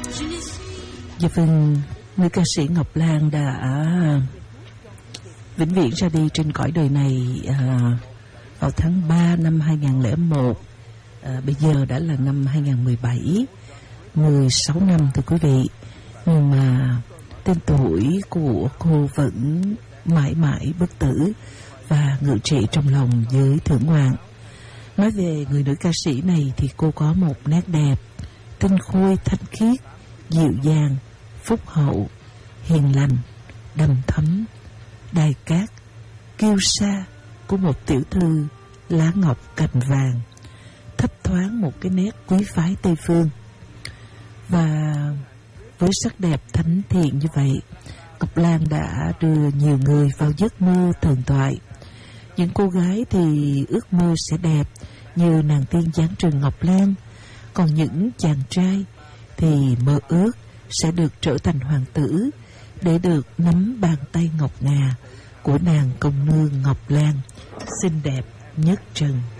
Dạ vâng, nữ ca sĩ Ngọc Lan đã vĩnh viễn ra đi trên cõi đời này vào tháng 3 năm 2001. Bây giờ đã là năm 2017, 16 năm thưa quý vị. Nhưng mà tên tuổi của cô vẫn mãi mãi bất tử và ngự trị trong lòng giới thưởng ngoạn. Nói về người nữ ca sĩ này thì cô có một nét đẹp, tinh khôi thanh khiết, dịu dàng, phúc hậu, hiền lành, đầm thấm, đài cát, kiêu sa của một tiểu thư lá ngọc cành vàng, thấp thoáng một cái nét quý phái Tây phương. Và với sắc đẹp thánh thiện như vậy, Ngọc Lan đã đưa nhiều người vào giấc mơ thần thoại. Những cô gái thì ước mơ sẽ đẹp như nàng tiên dáng trường Ngọc Lan, còn những chàng trai thì mơ ước sẽ được trở thành hoàng tử để được nắm bàn tay ngọc ngà của nàng công nương Ngọc Lan, xinh đẹp nhất trần.